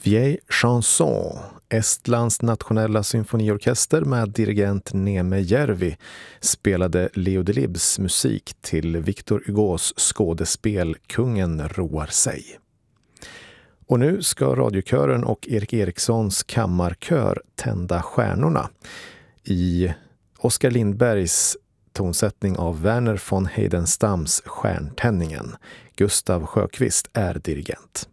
Vieille Chanson, Estlands nationella symfoniorkester med dirigent Neeme Järvi, spelade Leo Delibes musik till Victor Hugos skådespel Kungen roar sig. Och nu ska radiokören och Erik Erikssons kammarkör tända stjärnorna i Oskar Lindbergs tonsättning av Werner von Heidenstams Stjärntändningen. Gustav Sjöqvist är dirigent.